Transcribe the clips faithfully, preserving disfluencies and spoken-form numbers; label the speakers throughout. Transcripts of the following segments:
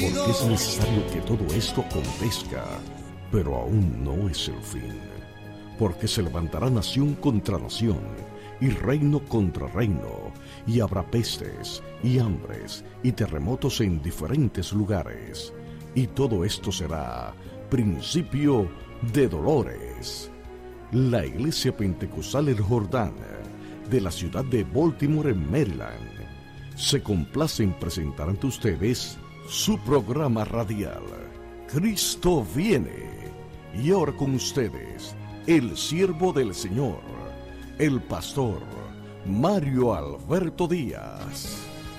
Speaker 1: Porque es necesario que todo esto acontezca, pero aún no es el fin. Porque se levantará nación contra nación, y reino contra reino, y habrá pestes, y hambres, y terremotos en diferentes lugares. Y todo esto será principio de dolores. La Iglesia Pentecostal El Jordán, de la ciudad de Baltimore, en Maryland, se complace en presentar ante ustedes su programa radial, Cristo viene. Y ahora con ustedes, el siervo del Señor, el pastor Mario Alberto Díaz.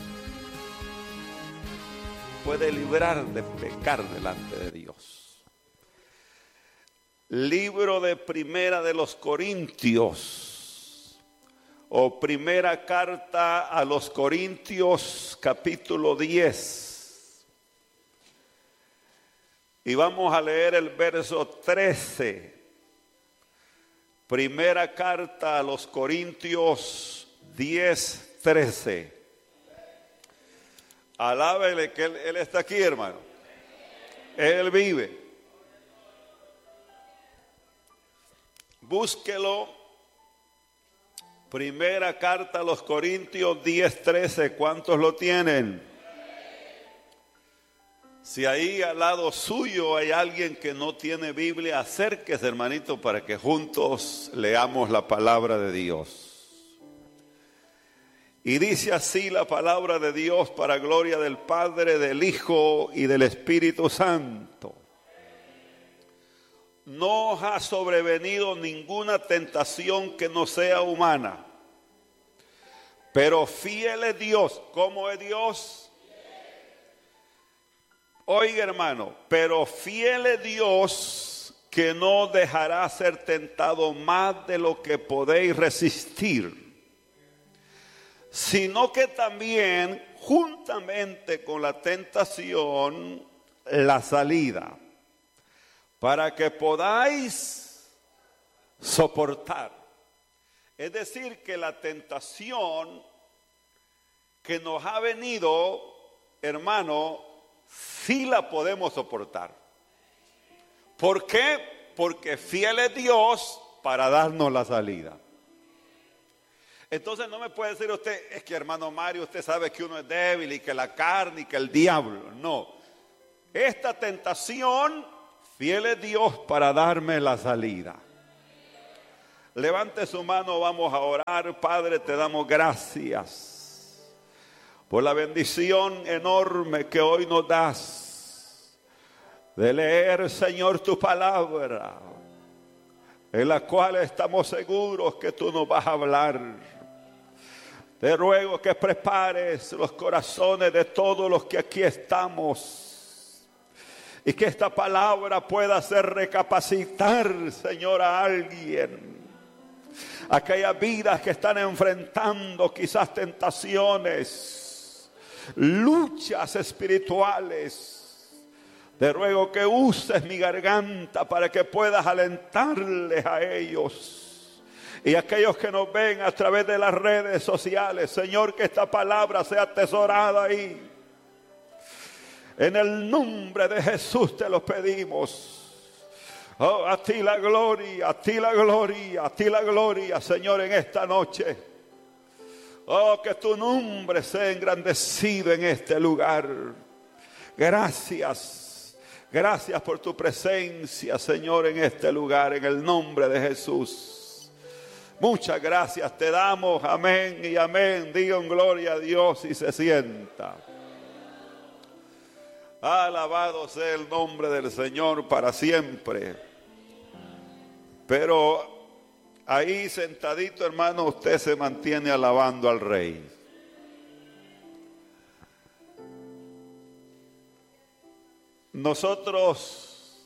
Speaker 2: Puede librar de pecar delante de Dios. Libro de Primera de los Corintios, o Primera Carta a los Corintios, capítulo diez. Y vamos a leer el verso trece. Primera Carta a los Corintios diez, trece. Alábele que él, él está aquí, hermano. Él vive. Búsquelo. Primera Carta a los Corintios diez, trece. ¿Cuántos lo tienen? Si ahí al lado suyo hay alguien que no tiene Biblia, acérquese, hermanito, para que juntos leamos la palabra de Dios. Y dice así la palabra de Dios, para gloria del Padre, del Hijo y del Espíritu Santo. No os ha sobrevenido ninguna tentación que no sea humana, pero fiel es Dios. ¿Cómo es Dios? Oiga, hermano, pero fiel es Dios, que no dejará ser tentado más de lo que podéis resistir, sino que también juntamente con la tentación la salida, para que podáis soportar. Es decir, que la tentación que nos ha venido, hermano, sí la podemos soportar. ¿Por qué? Porque fiel es Dios para darnos la salida. Entonces no me puede decir usted, es que hermano Mario, usted sabe que uno es débil y que la carne y que el diablo. No. Esta tentación, fiel es Dios para darme la salida. Levante su mano, vamos a orar. Padre, te damos gracias por la bendición enorme que hoy nos das de leer, Señor, tu palabra, en la cual estamos seguros que tú nos vas a hablar. Te ruego que prepares los corazones de todos los que aquí estamos y que esta palabra pueda hacer recapacitar, Señor, a alguien. Aquellas vidas que están enfrentando quizás tentaciones, luchas espirituales. Te ruego que uses mi garganta para que puedas alentarles a ellos y a aquellos que nos ven a través de las redes sociales. Señor, que esta palabra sea atesorada ahí. En el nombre de Jesús te lo pedimos. Oh, a ti la gloria, a ti la gloria, a ti la gloria, Señor, en esta noche. Oh, que tu nombre sea engrandecido en este lugar. Gracias, gracias por tu presencia, Señor, en este lugar, en el nombre de Jesús. Muchas gracias te damos, amén y amén. Digan gloria a Dios y se sienta. Alabado sea el nombre del Señor para siempre. Pero ahí sentadito, hermano, usted se mantiene alabando al Rey. Nosotros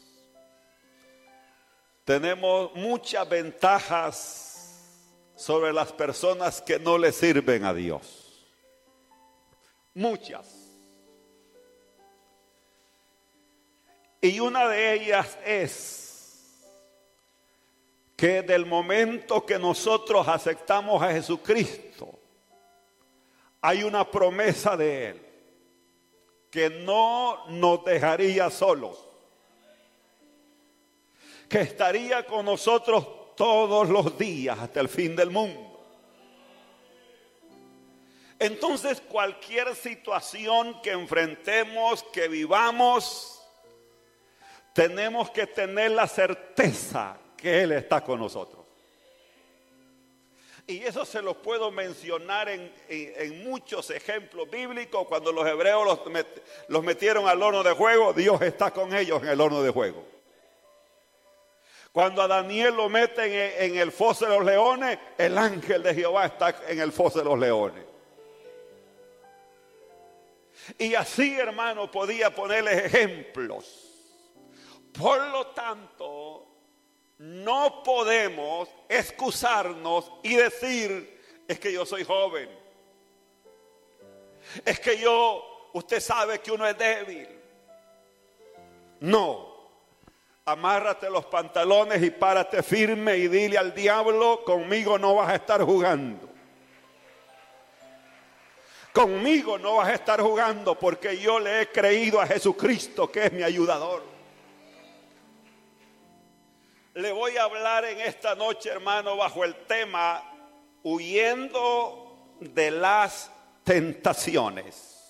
Speaker 2: tenemos muchas ventajas sobre las personas que no le sirven a Dios. Muchas. Y una de ellas es que del momento que nosotros aceptamos a Jesucristo, hay una promesa de Él. que no nos dejaría solos, que estaría con nosotros todos los días hasta el fin del mundo. Entonces, cualquier situación que enfrentemos, que vivamos, tenemos que tener la certeza que Él está con nosotros. Y eso se los puedo mencionar en, en, en muchos ejemplos bíblicos. Cuando los hebreos los, met, los metieron al horno de fuego, Dios está con ellos en el horno de fuego. Cuando a Daniel lo meten en, en el foso de los leones, el ángel de Jehová está en el foso de los leones. Y así, hermano, podía ponerles ejemplos. Por lo tanto, no podemos excusarnos y decir, es que yo soy joven. Es que yo, usted sabe que uno es débil. No. Amárrate los pantalones y párate firme y dile al diablo, conmigo no vas a estar jugando. Conmigo no vas a estar jugando porque yo le he creído a Jesucristo que es mi ayudador. Le voy a hablar en esta noche, hermano, bajo el tema huyendo de las tentaciones.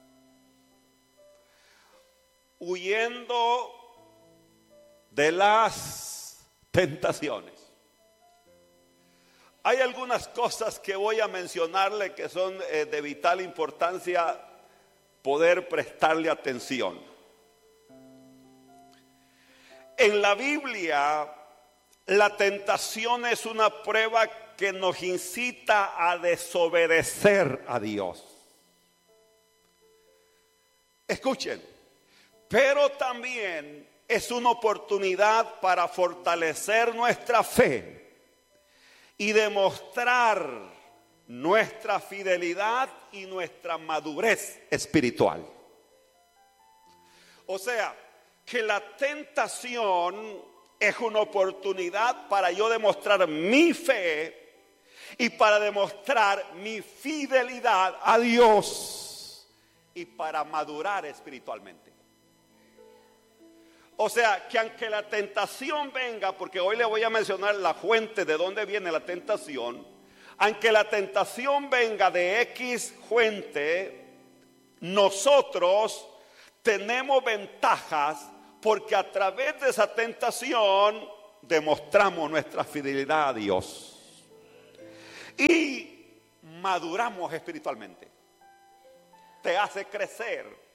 Speaker 2: Huyendo de las tentaciones. Hay algunas cosas que voy a mencionarle que son eh, de vital importancia poder prestarle atención. En la Biblia, la tentación es una prueba que nos incita a desobedecer a Dios. Escuchen, pero también es una oportunidad para fortalecer nuestra fe y demostrar nuestra fidelidad y nuestra madurez espiritual. O sea, que la tentación es una oportunidad para yo demostrar mi fe y para demostrar mi fidelidad a Dios y para madurar espiritualmente. O sea, que aunque la tentación venga, porque hoy le voy a mencionar la fuente de dónde viene la tentación, aunque la tentación venga de X fuente, nosotros tenemos ventajas porque a través de esa tentación demostramos nuestra fidelidad a Dios y maduramos espiritualmente. Te hace crecer.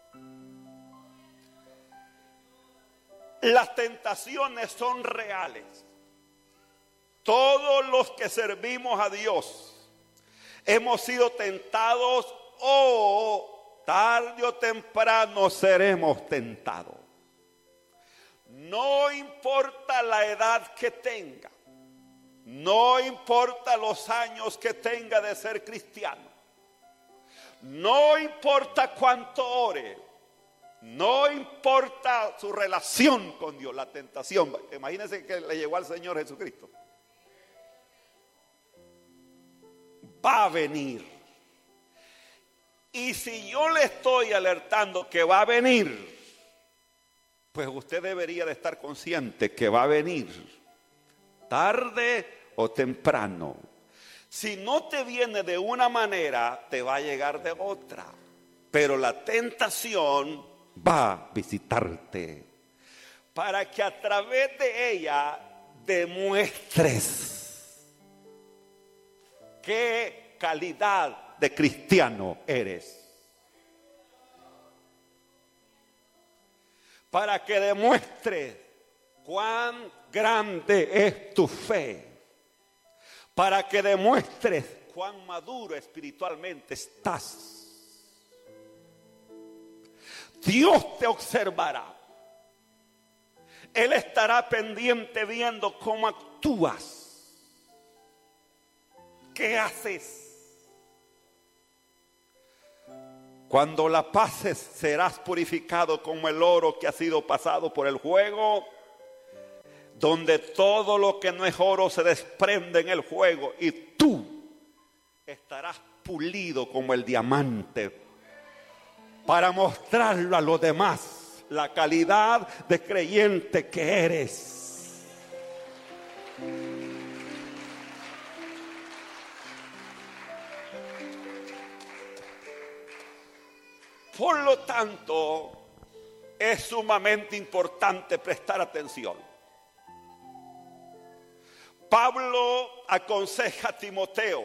Speaker 2: Las tentaciones son reales. Todos los que servimos a Dios hemos sido tentados o tarde o temprano seremos tentados. No importa la edad que tenga, no importa los años que tenga de ser cristiano, no importa cuánto ore, no importa su relación con Dios, la tentación. Imagínense que le llegó al Señor Jesucristo. Va a venir. Y si yo le estoy alertando que va a venir, pues usted debería de estar consciente que va a venir tarde o temprano. Si no te viene de una manera, te va a llegar de otra. Pero la tentación va a visitarte para que a través de ella demuestres qué calidad de cristiano eres. Para que demuestres cuán grande es tu fe. Para que demuestres cuán maduro espiritualmente estás. Dios te observará. Él estará pendiente viendo cómo actúas. ¿Qué haces? Cuando la pases, serás purificado como el oro que ha sido pasado por el fuego, donde todo lo que no es oro se desprende en el fuego, y tú estarás pulido como el diamante, para mostrarlo a los demás la calidad de creyente que eres. Por lo tanto, es sumamente importante prestar atención. Pablo aconseja a Timoteo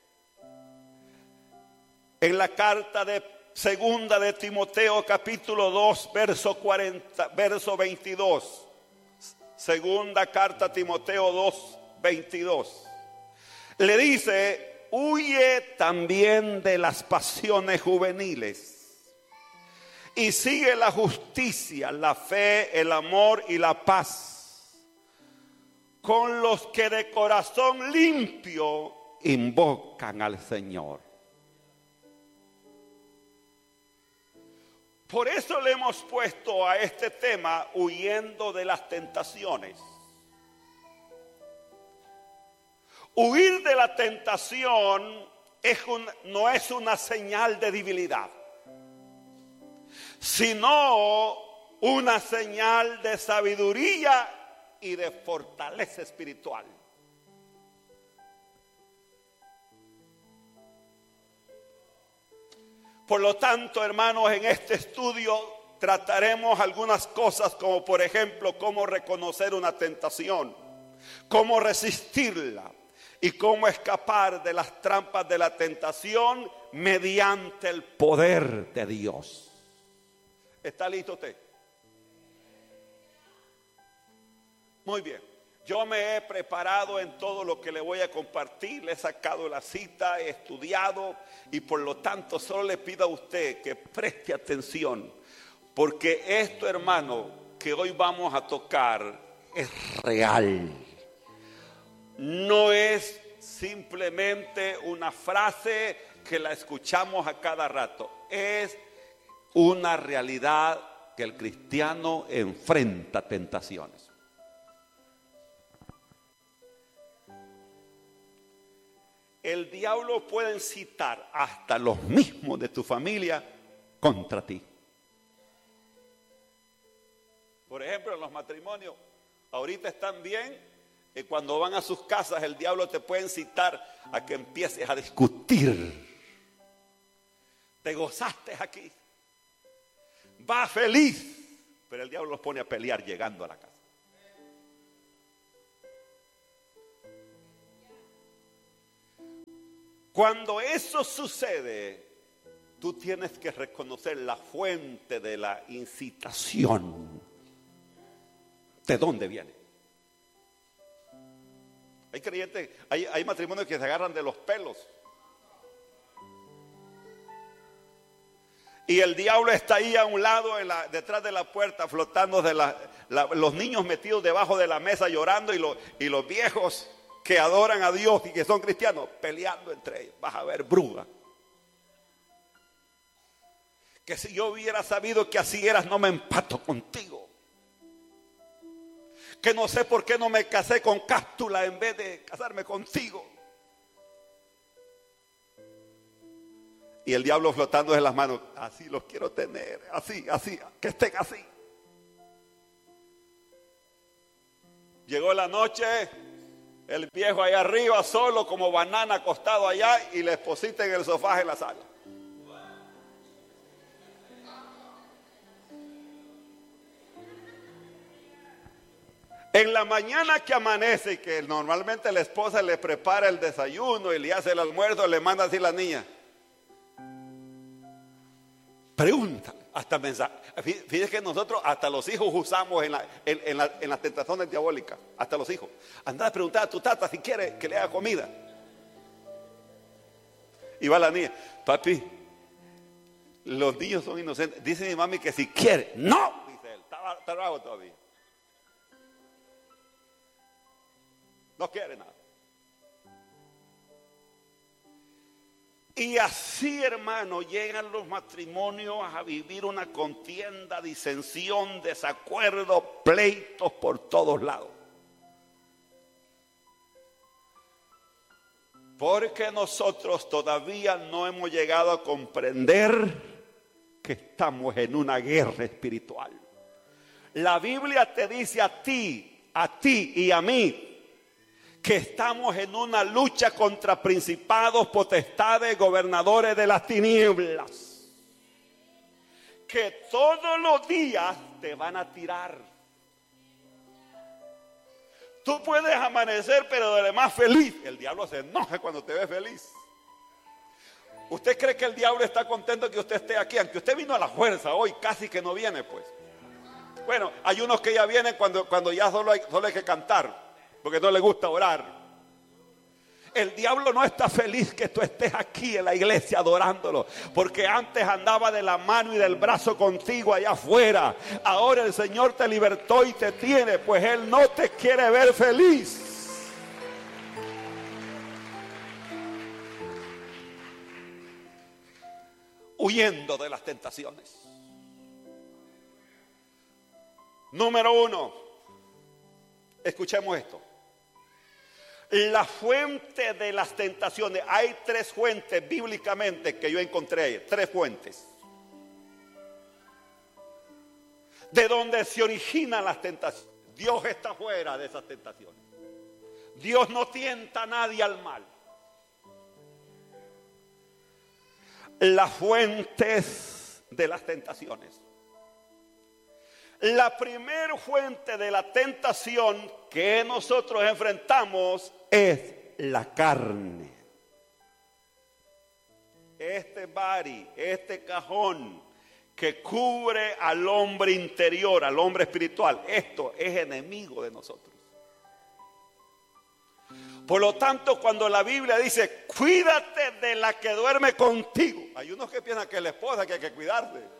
Speaker 2: en la carta de segunda de Timoteo, capítulo dos, verso cuarenta, verso veintidós. Segunda carta a Timoteo dos, veintidós. Le dice: huye también de las pasiones juveniles y sigue la justicia, la fe, el amor y la paz con los que de corazón limpio invocan al Señor. Por eso le hemos puesto a este tema huyendo de las tentaciones. Huir de la tentación es un, no es una señal de debilidad, sino una señal de sabiduría y de fortaleza espiritual. Por lo tanto, hermanos, en este estudio trataremos algunas cosas como, por ejemplo, cómo reconocer una tentación, cómo resistirla y cómo escapar de las trampas de la tentación mediante el poder de Dios. ¿Está listo usted? Muy bien. Yo me he preparado en todo lo que le voy a compartir, le he sacado la cita, he estudiado y por lo tanto solo le pido a usted que preste atención, porque esto, hermano, que hoy vamos a tocar es real. No es simplemente una frase que la escuchamos a cada rato, es una realidad que el cristiano enfrenta tentaciones. El diablo puede incitar hasta los mismos de tu familia contra ti. Por ejemplo, en los matrimonios, ahorita están bien, y cuando van a sus casas el diablo te puede incitar a que empieces a discutir. Te gozaste aquí, vas feliz, pero el diablo los pone a pelear llegando a la casa. Cuando eso sucede, tú tienes que reconocer la fuente de la incitación. ¿De dónde viene? Hay creyentes, hay, hay matrimonios que se agarran de los pelos. Y el diablo está ahí a un lado, en la, detrás de la puerta, flotando de la, la, los niños metidos debajo de la mesa llorando y, lo, y los viejos que adoran a Dios y que son cristianos peleando entre ellos. Vas a ver bruja. Que si yo hubiera sabido que así eras, no me empato contigo. Que no sé por qué no me casé con Cástula en vez de casarme contigo. Y el diablo flotando en las manos. Así los quiero tener, así, así, que estén así. Llegó la noche, el viejo allá arriba solo como banana acostado allá y la esposita en el sofá en la sala. En la mañana que amanece y que normalmente la esposa le prepara el desayuno y le hace el almuerzo, le manda así la niña. Pregúntale, hasta mensaje. Fíjese que nosotros hasta los hijos usamos en, la, en, en, la, en las tentaciones diabólicas, hasta los hijos. Anda a preguntar a tu tata si quiere que le haga comida. Y va la niña, papi, los niños son inocentes. Dice mi mami que si quiere, no, dice él, está, está bravo todavía. No quiere nada. Y así, hermano, llegan los matrimonios a vivir una contienda, disensión, desacuerdo, pleitos por todos lados. Porque nosotros todavía no hemos llegado a comprender que estamos en una guerra espiritual. La Biblia te dice a ti, a ti y a mí, que estamos en una lucha contra principados, potestades, gobernadores de las tinieblas, que todos los días te van a tirar. Tú puedes amanecer, pero de lo más feliz. El diablo se enoja cuando te ve feliz. ¿Usted cree que el diablo está contento que usted esté aquí? Aunque usted vino a la fuerza hoy, casi que no viene, pues. Bueno, hay unos que ya vienen cuando, cuando ya solo hay, solo hay que cantar, porque no le gusta orar. El diablo no está feliz que tú estés aquí en la iglesia adorándolo, porque antes andaba de la mano y del brazo contigo allá afuera. Ahora el Señor te libertó y te tiene, pues Él no te quiere ver feliz. Huyendo de las tentaciones. Número uno, escuchemos esto. La fuente de las tentaciones. Hay tres fuentes bíblicamente que yo encontré. Tres fuentes. De donde se originan las tentaciones. Dios está fuera de esas tentaciones. Dios no tienta a nadie al mal. Las fuentes de las tentaciones. La primera fuente de la tentación que nosotros enfrentamos es la carne. Este bari, este cajón que cubre al hombre interior, al hombre espiritual, esto es enemigo de nosotros. Por lo tanto, cuando la Biblia dice, cuídate de la que duerme contigo, hay unos que piensan que es la esposa que hay que cuidarse.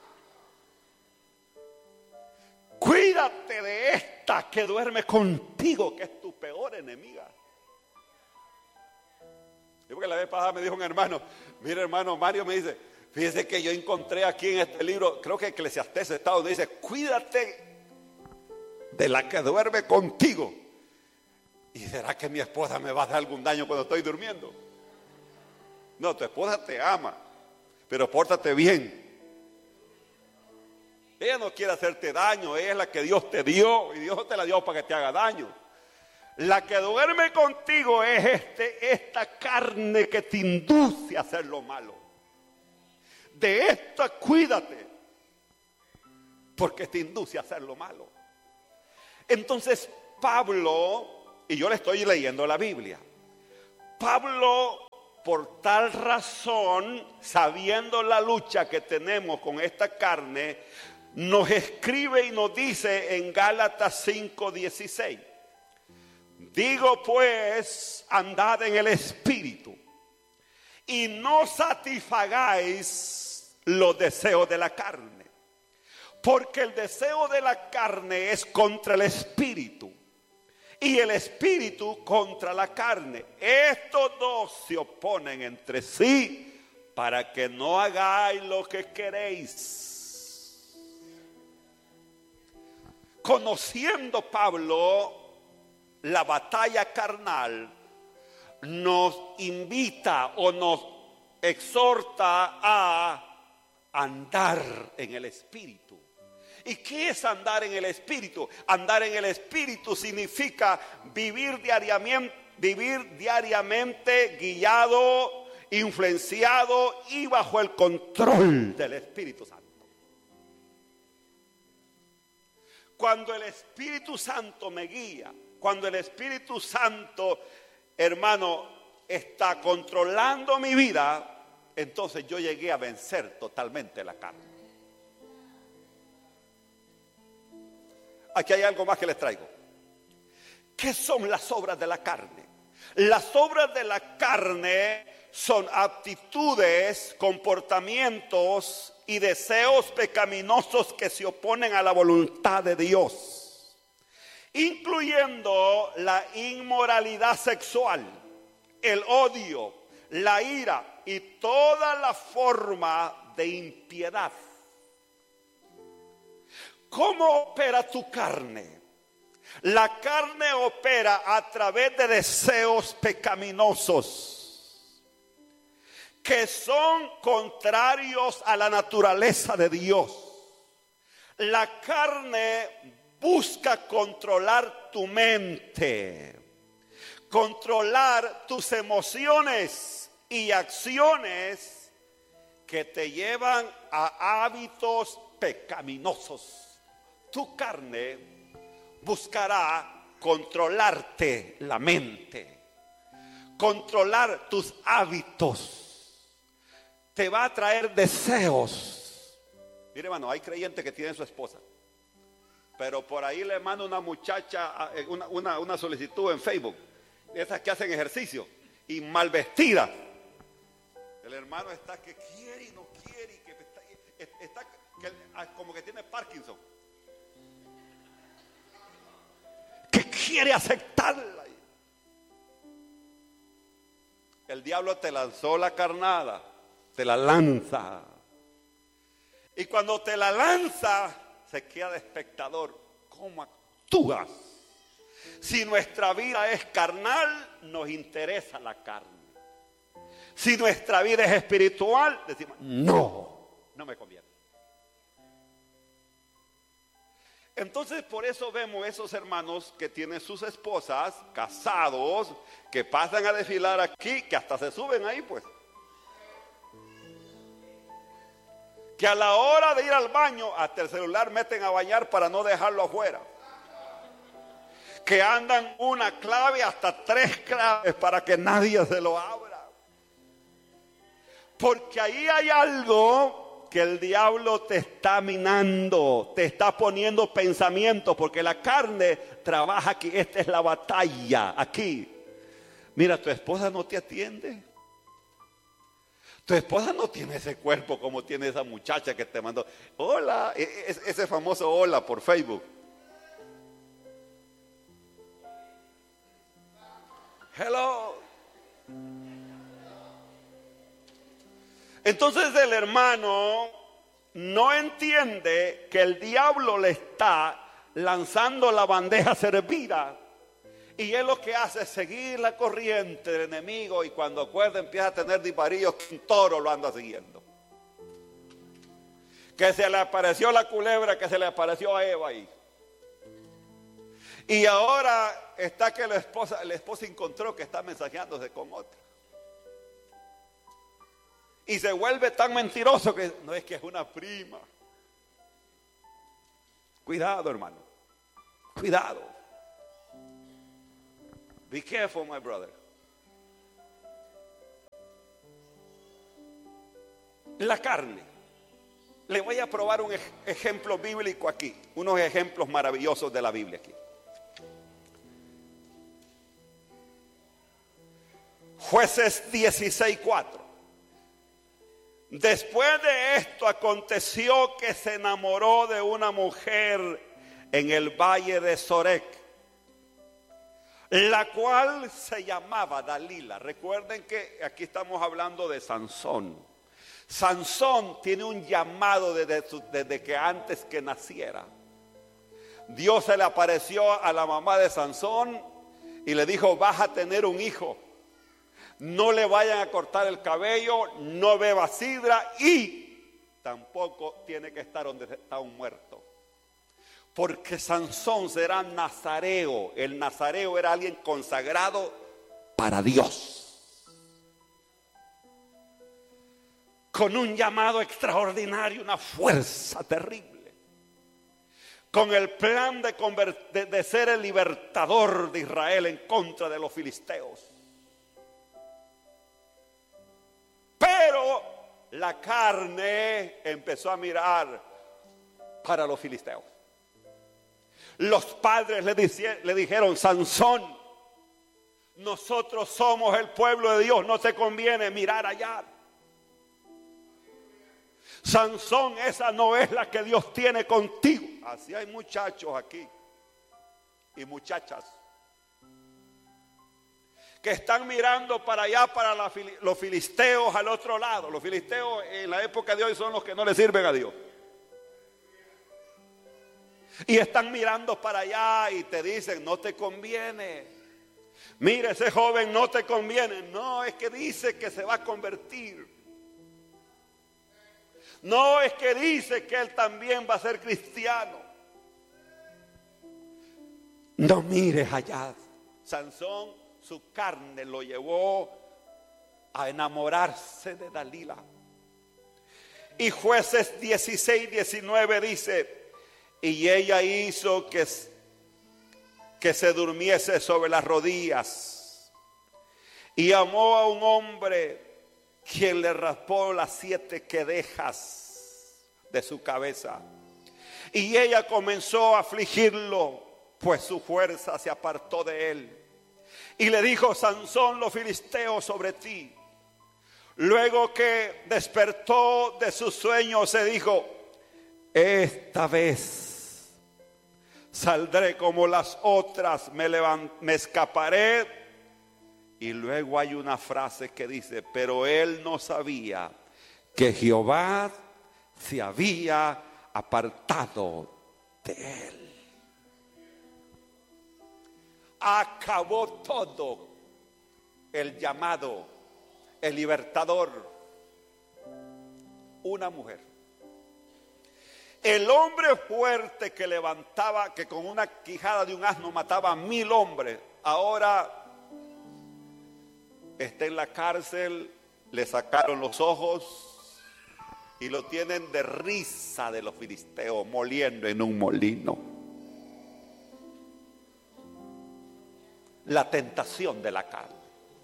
Speaker 2: Cuídate de esta que duerme contigo, que es tu peor enemiga. Yo porque la vez pasada me dijo un hermano, mira hermano Mario, me dice, fíjese que yo encontré aquí en este libro, creo que Eclesiastés está donde dice, cuídate de la que duerme contigo. ¿Y será que mi esposa me va a hacer algún daño cuando estoy durmiendo? No, tu esposa te ama, pero pórtate bien. Ella no quiere hacerte daño, ella es la que Dios te dio y Dios te la dio para que te haga daño. La que duerme contigo es este, esta carne que te induce a hacer lo malo. De esta cuídate, porque te induce a hacer lo malo. Entonces Pablo, y yo le estoy leyendo la Biblia, Pablo, por tal razón, sabiendo la lucha que tenemos con esta carne, nos escribe y nos dice en Gálatas cinco dieciséis, digo pues, andad en el Espíritu y no satisfagáis los deseos de la carne, porque el deseo de la carne es contra el Espíritu y el Espíritu contra la carne. Estos dos se oponen entre sí para que no hagáis lo que queréis. Conociendo Pablo la batalla carnal, nos invita o nos exhorta a andar en el Espíritu. ¿Y qué es andar en el Espíritu? Andar en el Espíritu significa vivir diariamente, vivir diariamente guiado, influenciado y bajo el control del Espíritu Santo. Cuando el Espíritu Santo me guía, cuando el Espíritu Santo, hermano, está controlando mi vida, entonces yo llegué a vencer totalmente la carne. Aquí hay algo más que les traigo. ¿Qué son las obras de la carne? Las obras de la carne son aptitudes, comportamientos y deseos pecaminosos que se oponen a la voluntad de Dios, incluyendo la inmoralidad sexual, el odio, la ira y toda la forma de impiedad. ¿Cómo opera tu carne? La carne opera a través de deseos pecaminosos que son contrarios a la naturaleza de Dios. La carne busca controlar tu mente, controlar tus emociones y acciones que te llevan a hábitos pecaminosos. Tu carne buscará controlarte la mente, controlar tus hábitos, te va a traer deseos. Mire, hermano, hay creyentes que tienen su esposa, pero por ahí le manda una muchacha una, una, una solicitud en Facebook, esas que hacen ejercicio y mal vestida. El hermano está que quiere y no quiere, y que está, está que, como que tiene Parkinson, que quiere aceptarla. El diablo te lanzó la carnada, te la lanza. Y cuando te la lanza, se queda de espectador. ¿Cómo actúas? Si nuestra vida es carnal, nos interesa la carne. Si nuestra vida es espiritual, decimos, no, no me conviene. Entonces, por eso vemos esos hermanos que tienen sus esposas, casados, que pasan a desfilar aquí, que hasta se suben ahí, pues. Que a la hora de ir al baño, hasta el celular meten a bañar para no dejarlo afuera. Que andan una clave, hasta tres claves, para que nadie se lo abra. Porque ahí hay algo que el diablo te está minando, te está poniendo pensamientos, porque la carne trabaja aquí. Esta es la batalla, aquí. Mira, tu esposa no te atiende. Tu esposa no tiene ese cuerpo como tiene esa muchacha que te mandó. Hola, ese famoso hola por Facebook. Hello. Entonces el hermano no entiende que el diablo le está lanzando la bandeja servida. Y él lo que hace es seguir la corriente del enemigo, y cuando acuerda empieza a tener disparillos, un toro lo anda siguiendo. Que se le apareció la culebra, que se le apareció a Eva ahí. Y ahora está que la esposa, la esposa encontró que está mensajeándose con otra. Y se vuelve tan mentiroso que no es que es una prima. Cuidado, hermano. Cuidado. Be careful, my brother. La carne. Le voy a probar un ej- ejemplo bíblico aquí. Unos ejemplos maravillosos de la Biblia aquí. Jueces dieciséis cuatro. Después de esto aconteció que se enamoró de una mujer en el valle de Sorek, la cual se llamaba Dalila. Recuerden que aquí estamos hablando de Sansón. Sansón tiene un llamado desde, desde que antes que naciera. Dios se le apareció a la mamá de Sansón y le dijo: vas a tener un hijo. No le vayan a cortar el cabello, no beba sidra y tampoco tiene que estar donde está un muerto. Porque Sansón será nazareo. El nazareo era alguien consagrado para Dios, con un llamado extraordinario, una fuerza terrible, con el plan de, conver- de, de ser el libertador de Israel en contra de los filisteos. Pero la carne empezó a mirar para los filisteos. Los padres le, dice, le dijeron: Sansón, nosotros somos el pueblo de Dios, no te conviene mirar allá. Sansón, esa no es la que Dios tiene contigo. Así hay muchachos aquí y muchachas que están mirando para allá, para la, los filisteos al otro lado. Los filisteos en la época de hoy son los que no le sirven a Dios. Y están mirando para allá y te dicen: no te conviene. Mire, ese joven no te conviene. No, es que dice que se va a convertir. No, es que dice que él también va a ser cristiano. No mires allá. Sansón, su carne lo llevó a enamorarse de Dalila. Y Jueces dieciséis, diecinueve dice: y ella hizo que, que se durmiese sobre las rodillas, y amó a un hombre quien le raspó las siete quedejas de su cabeza. Y ella comenzó a afligirlo, pues su fuerza se apartó de él. Y le dijo: Sansón, los filisteos sobre ti. Luego que despertó de su sueño, se dijo: esta vez saldré como las otras, me, levant- me escaparé. Y luego hay una frase que dice: pero él no sabía que Jehová se había apartado de él. Acabó todo el llamado, el libertador, una mujer. El hombre fuerte que levantaba, que con una quijada de un asno mataba a mil hombres, ahora está en la cárcel, le sacaron los ojos y lo tienen de risa de los filisteos, moliendo en un molino. La tentación de la carne.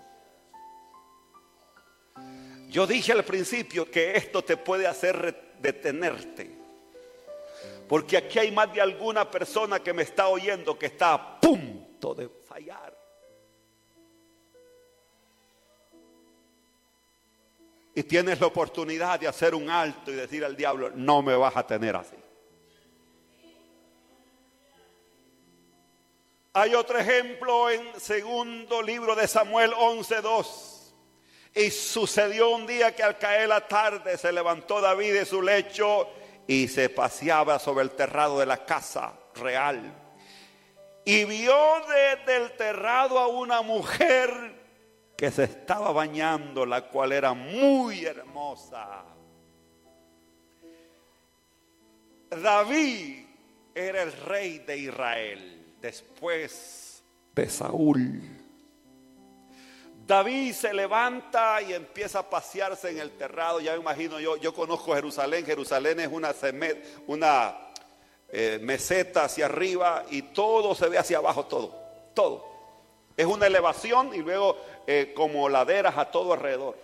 Speaker 2: Yo dije al principio que esto te puede hacer detenerte, porque aquí hay más de alguna persona que me está oyendo que está a punto de fallar. Y tienes la oportunidad de hacer un alto y decir al diablo: no me vas a tener así. Hay otro ejemplo en segundo libro de Samuel once dos. Y sucedió un día que al caer la tarde se levantó David de su lecho y se paseaba sobre el terrado de la casa real. Y vio desde el terrado a una mujer que se estaba bañando, la cual era muy hermosa. David era el rey de Israel después de Saúl. David se levanta y empieza a pasearse en el terrado. Ya me imagino, yo, yo conozco Jerusalén. Jerusalén es una, una eh, meseta hacia arriba y todo se ve hacia abajo, todo, todo. Es una elevación y luego eh, como laderas a todo alrededor.